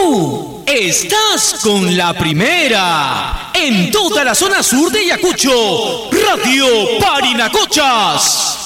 Tú estás con la primera en toda la zona sur de Ayacucho, Radio Parinacochas.